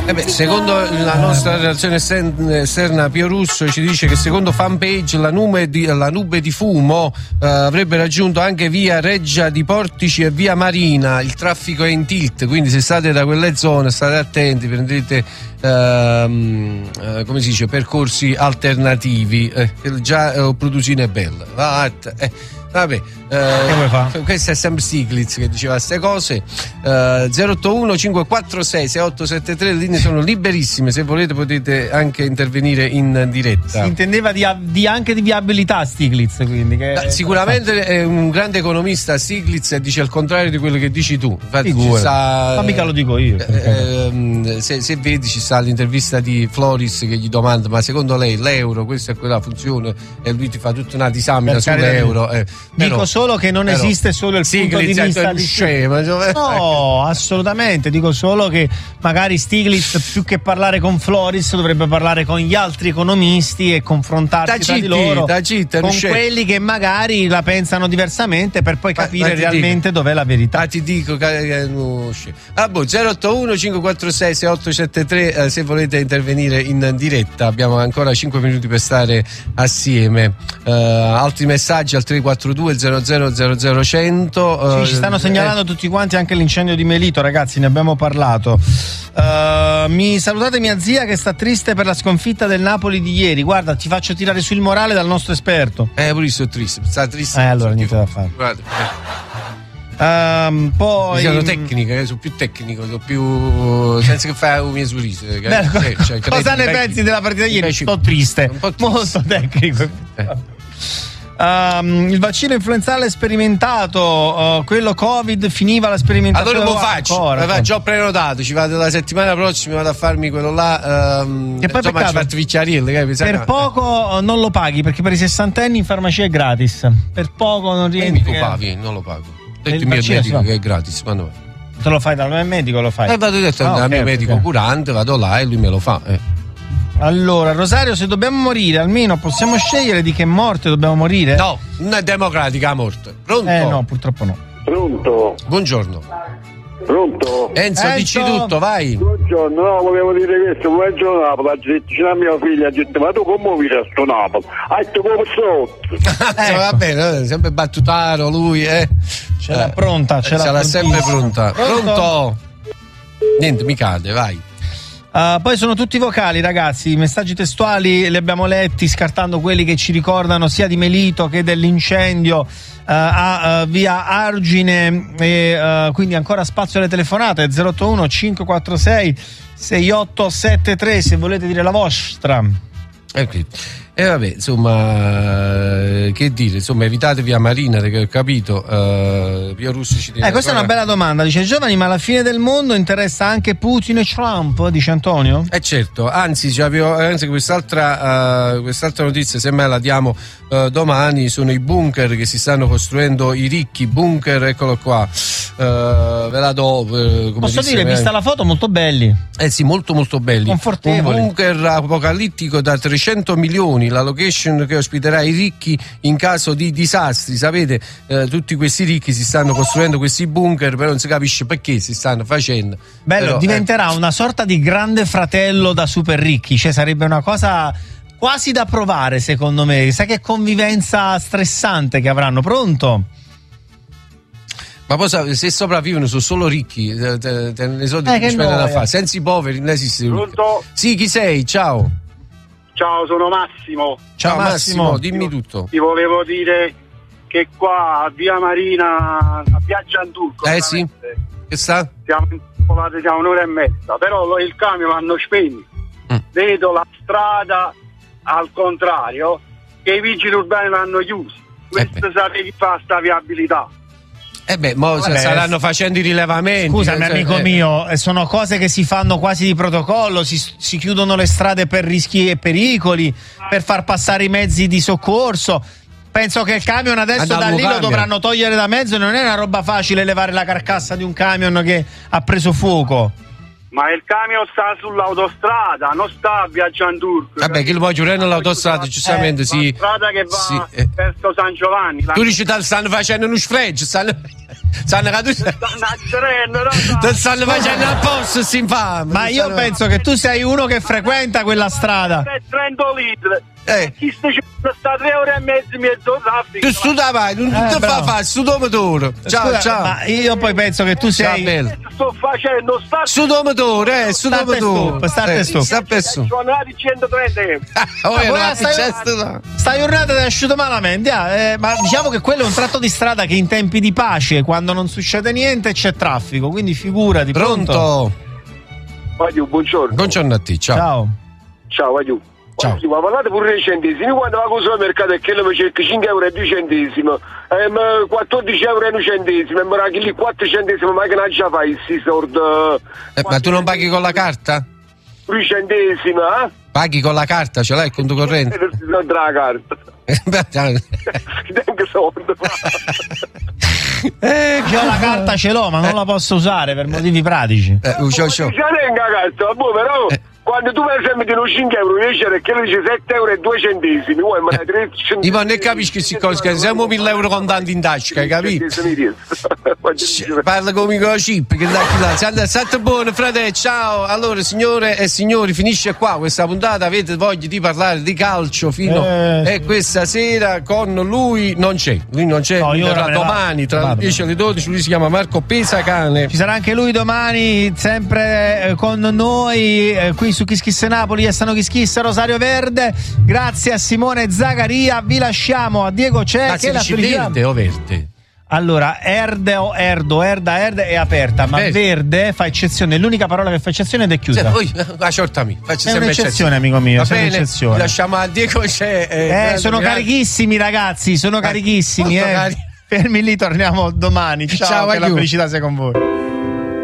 Secondo la nostra relazione esterna, Pio Russo ci dice che secondo fanpage la nube di fumo avrebbe raggiunto anche via Reggia di Portici e via Marina. Il traffico è in tilt, quindi se state da quelle zone state attenti, prendete come si dice, percorsi alternativi. Già Produsino è bella. Vabbè, questo è sempre Stiglitz che diceva queste cose. 081 546 6873, le linee sono liberissime, se volete potete anche intervenire in diretta. Si intendeva anche di viabilità Stiglitz, quindi sicuramente è un grande economista Stiglitz e dice il contrario di quello che dici tu. Infatti ma mica lo dico io. Se vedi, ci sta l'intervista di Floris che gli domanda: ma secondo lei l'euro, questa e quella funzione, e lui ti fa tutta una disamina sull'euro. Dico solo che non esiste solo il punto di vista di scema. No, assolutamente. Dico solo che magari Stiglitz, più che parlare con Floris, dovrebbe parlare con gli altri economisti e confrontarsi tra di loro con quelli che magari la pensano diversamente, per poi capire realmente dov'è la verità. Ti dico che 081 546 6873, se volete intervenire in diretta. Abbiamo ancora 5 minuti per stare assieme. Altri messaggi al 342 00 100. Ci stanno segnalando tutti quanti anche l'incendio di Melito, ragazzi, ne abbiamo parlato. Mi salutate mia zia che sta triste per la sconfitta del Napoli di ieri. Guarda, ti faccio tirare sul morale dal nostro esperto. Pure sto triste, sta triste. Allora niente da fare. Poi sono tecniche, sono più tecnico, sono più senza che fai un mio sorriso. Cosa ne pensi della partita di ieri? Sto triste, molto tecnico. Il vaccino influenzale sperimentato, quello Covid, finiva la sperimentazione. Allora lo faccio, aveva già prenotato, ci vado la settimana prossima, vado a farmi quello là. Che poi per poco non lo paghi, perché per i 60enni in farmacia è gratis. Per poco non rientri. Non lo pago. Ho detto il mio medico che è gratis, ma no. Te lo fai dal medico, lo fai? Vado detto dal mio medico curante, vado là e lui me lo fa. Allora, Rosario, se dobbiamo morire, almeno possiamo scegliere di che morte dobbiamo morire? No, non è democratica la morte. Pronto? No, purtroppo no. Pronto? Buongiorno. Pronto? Enzo, dici tutto, vai. Buongiorno, no, volevo dire questo, buongiorno Napoli, ha detto a mia figlia, ha detto, ma tu come vivi a sto Napoli? Hai detto come sotto. Va bene, sempre battutaro lui, Ce l'ha pronta, ce l'ha sempre pronta. Pronto? Niente, mi cade, vai. Poi sono tutti vocali, ragazzi. I messaggi testuali li abbiamo letti, scartando quelli che ci ricordano sia di Melito che dell'incendio a via Argine, e quindi ancora spazio alle telefonate 081 546 6873 se volete dire la vostra. E vabbè, insomma, che dire, insomma, evitate via Marina, che ho capito. Pio Russo ci dice. Questa è una bella domanda, dice: giovani, ma la fine del mondo interessa anche Putin e Trump, dice Antonio? Certo, anzi quest'altra notizia, se me la diamo domani, sono i bunker che si stanno costruendo i ricchi, bunker, eccolo qua, ve la do. Posso dire, vista la foto, molto belli. Sì, molto molto belli. Confortevoli. Un bunker apocalittico da 300 milioni, la location che ospiterà i ricchi in caso di disastri. Sapete, tutti questi ricchi si stanno costruendo questi bunker, però non si capisce perché si stanno facendo. Bello, però, diventerà una sorta di Grande Fratello da super ricchi, cioè sarebbe una cosa quasi da provare, secondo me. Sai che convivenza stressante che avranno. Pronto? Ma poi se sopravvivono sono solo ricchi, te ne so di che spendono a fare. Senza i poveri non esiste. Pronto? Sì, chi sei? Ciao. Ciao, sono Massimo. Ciao Massimo, dimmi tutto. Ti volevo dire che qua a via Marina, a via Gianturco, sì, che sta? Siamo infolati, siamo un'ora e mezza, però il camion l'hanno spento. Vedo la strada al contrario, che i vigili urbani l'hanno chiusi. Questo sarebbe chi fa sta viabilità. Saranno facendo i rilevamenti. Scusami, amico mio, sono cose che si fanno quasi di protocollo, si chiudono le strade per rischi e pericoli, per far passare i mezzi di soccorso. Penso che il camion adesso da lì lo dovranno togliere da mezzo, non è una roba facile levare la carcassa di un camion che ha preso fuoco. Ma il camion sta sull'autostrada, non sta a via Gianturco. Vabbè, che lo puoi giurare nell'autostrada, giustamente, sì. La strada che va verso San Giovanni. Tu dici, stanno facendo uno sfregio, Sanno che tu stanno facendo apposta sti infame. Ma io penso che tu sei uno che frequenta quella strada. 30 litri. Chi sta 3 ore e mezzo traffico. Tu studa vai, non ti fa studomatore. Ciao. Ma io poi penso che tu sei. Sto facendo studomatore, studomatore. State su. Sono 130 euro. Sta giornata ti è asciutto malamente. Ma diciamo che quello è un tratto di strada che in tempi di pace, quando non succede niente, c'è traffico. Quindi figurati. Pronto? Voglio, buongiorno. Buongiorno a te, ciao. Ciao, voglio. Ciao. Ma parlate pure dei centesimi. Quando vado al supermercato e che mi cerca 5 euro e 2 centesimi, 14 euro e 1 centesimo, mi raghi lì 4 centesimi, ma che non già fai questi soldi? Ma tu non paghi con la carta? 3 centesimi, eh? Paghi con la carta, ce l'hai il conto corrente? Non tra la carta. Tengo soldi. Io la carta ce l'ho, ma non la posso usare per motivi pratici. Non c'è la carta, però. Quando tu per esempio ti 5 euro invece che dice 7 euro e 2 centesimi, vuoi ma 3 centesimi. Io non capisci che si cosa, siamo 1000 euro contanti in tasca, capito? Parla con microchip, che là. State buono, frate, ciao. Allora, signore e signori, finisce qua questa puntata. Avete voglia di parlare di calcio fino e questa sera con lui non c'è. Lui non c'è, lui verrà domani tra le 10 e le 12. Lui si chiama Marco Pesacane. Ci sarà anche lui domani, sempre con noi qui su Kiss Kiss Napoli e Stano Kiss Kiss Rosario Verde. Grazie a Simone Zagaria. Vi lasciamo a Diego C'è. Che la verde o verde? Allora, erde o erdo, erde è aperta, ma verde fa eccezione. L'unica parola che fa eccezione ed è chiusa. Poi acciortami, faccio è sempre un'eccezione, amico mio. Va bene, lasciamo a Diego C'è. Sono carichissimi, ragazzi. Sono carichissimi. Fermi lì, torniamo domani. Ciao, che la felicità sia con voi.